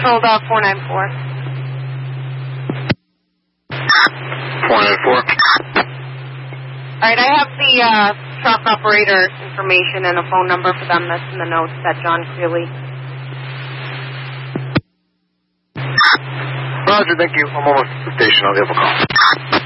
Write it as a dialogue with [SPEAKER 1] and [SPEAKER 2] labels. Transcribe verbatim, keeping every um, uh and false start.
[SPEAKER 1] Hold up, four nine four.
[SPEAKER 2] four nine four.
[SPEAKER 1] All right, I have the uh, truck operator information and a phone number for them that's in the notes that John Creeley.
[SPEAKER 2] Roger, thank you. I'm almost at the station. I'll give a call.